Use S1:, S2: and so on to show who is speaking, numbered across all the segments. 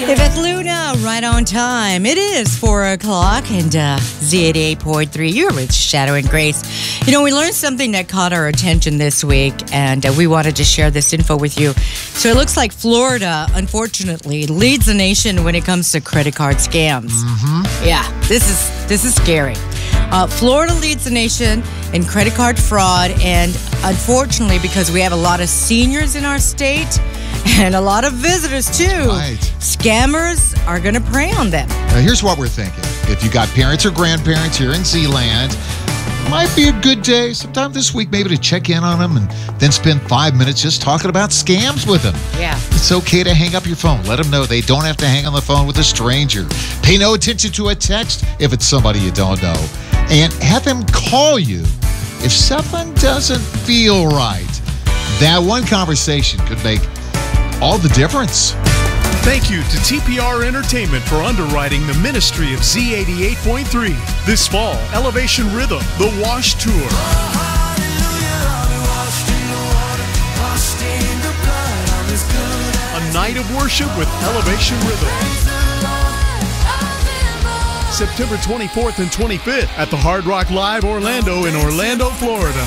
S1: Yvette Luna, right on time. It is 4 o'clock and Z88.3. You're with Shadow and Grace. You know, we learned something that caught our attention this week, and we wanted to share this info with you. So it looks like Florida, unfortunately, leads the nation when it comes to credit card scams. Yeah, this is scary. Florida leads the nation in credit card fraud, and unfortunately, because we have a lot of seniors in our state and a lot of visitors too, scammers are going to prey on them.
S2: Now, here's what we're thinking. If you got parents or grandparents here in Zealand, might be a good day sometime this week maybe to check in on them and then spend 5 minutes just talking about scams with them.
S1: Yeah.
S2: It's okay to hang up your phone. Let them know they don't have to hang on the phone with a stranger. Pay no attention to a text if it's somebody you don't know. And have them call you if something doesn't feel right. That one conversation could make all the difference.
S3: Thank you to TPR Entertainment for underwriting the ministry of Z88.3. This fall, Elevation Rhythm, The Wash Tour. A night of worship with Elevation Rhythm. September 24th and 25th at the Hard Rock Live Orlando in Orlando, Florida.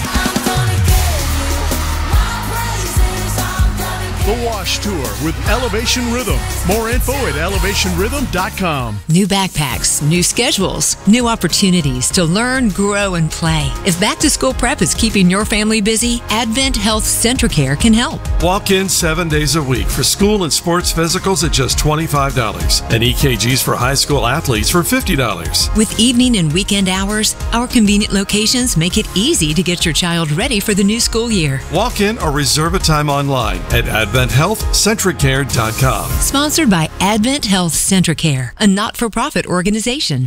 S3: The Wash Tour with Elevation Rhythm. More info at elevationrhythm.com.
S4: New backpacks, new schedules, new opportunities to learn, grow, and play. If back-to-school prep is keeping your family busy, Advent Health Centricare can help.
S5: Walk in 7 days a week for school and sports physicals at just $25 and EKGs for high school athletes for $50.
S4: With evening and weekend hours, our convenient locations make it easy to get your child ready for the new school year.
S5: Walk in or reserve a time online at AdventHealthCentricare.com.
S4: Sponsored by Advent Health Centricare, a not-for-profit organization.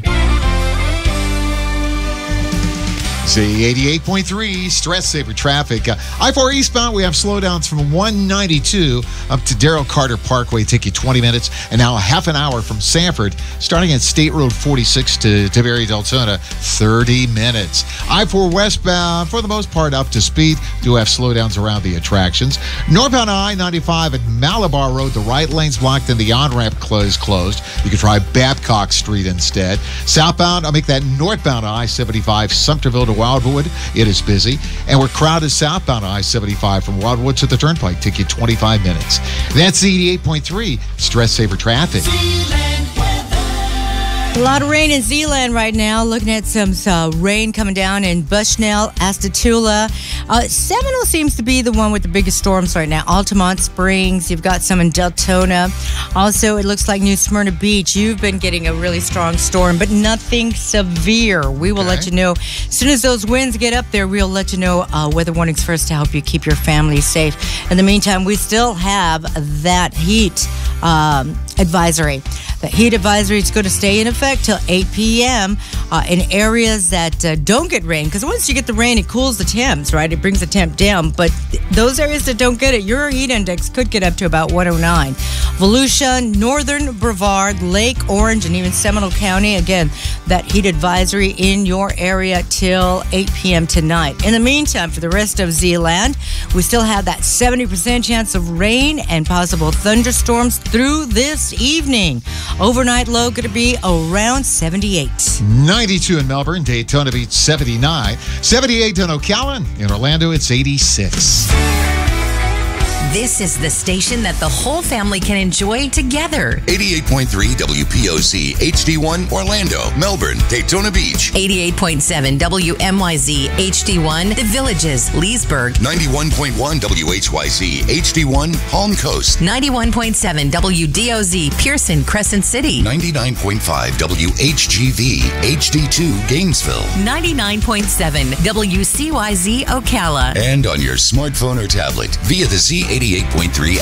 S2: Z88.3, stress saver traffic. I-4 eastbound, we have slowdowns from 192 up to Darrell Carter Parkway. Take you 20 minutes, and now a half an hour from Sanford, starting at State Road 46 to Tiberi Deltona, 30 minutes. I-4 westbound, for the most part, up to speed. Do have slowdowns around the attractions. Northbound I-95 at Malabar Road, the right lane's blocked and the on-ramp closed. You can try Babcock Street instead. Southbound, I'll make that northbound I-75, Sumterville to Wildwood. It is busy. And we're crowded southbound I-75 from Wildwood to the Turnpike. Take you 25 minutes. That's 88.3 stress saver traffic.
S1: A lot of rain in Zealand right now. Looking at some rain coming down in Bushnell, Astatula. Seminole seems to be the one with the biggest storms right now. Altamont Springs. You've got some in Deltona. Also, it looks like New Smyrna Beach. You've been getting a really strong storm, but nothing severe. We will let you know. As soon as those winds get up there, we'll let you know weather warnings first to help you keep your family safe. In the meantime, we still have that heat advisory. The heat advisory is going to stay in effect till 8 p.m. In areas that don't get rain. Because once you get the rain, it cools the temps, right? It brings the temp down. But those areas that don't get it, your heat index could get up to about 109. Volusia, Northern Brevard, Lake Orange, and even Seminole County. Again, that heat advisory in your area till 8 p.m. tonight. In the meantime, for the rest of Zealand, we still have that 70% chance of rain and possible thunderstorms through this evening. Overnight low going to be around 78.
S2: 92 in Melbourne, Daytona Beach 79, 78 in Ocala, in Orlando it's 86.
S6: This is the station that the whole family can enjoy together.
S7: 88.3 WPOC HD1 Orlando, Melbourne, Daytona Beach.
S6: 88.7 WMYZ HD1 The Villages, Leesburg.
S7: 91.1 WHYZ HD1 Palm Coast.
S6: 91.7 WDOZ Pearson, Crescent City.
S7: 99.5 WHGV HD2 Gainesville.
S6: 99.7 WCYZ Ocala.
S7: And on your smartphone or tablet via the Z88.3